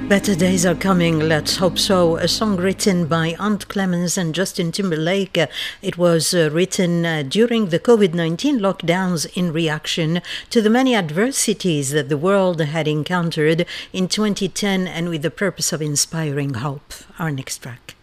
Better days are coming, let's hope so. A song written by Ant Clemens and Justin Timberlake. It was written during the COVID-19 lockdowns in reaction to the many adversities that the world had encountered in 2010 and with the purpose of inspiring hope. Our next track.